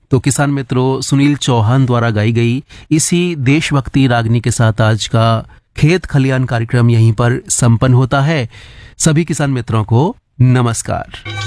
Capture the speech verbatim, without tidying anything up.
तो किसान मित्रों, सुनील चौहान द्वारा गाई गई इसी देशभक्ति रागनी के साथ आज का खेत खलियान कार्यक्रम यहीं पर संपन्न होता है। सभी किसान मित्रों को नमस्कार।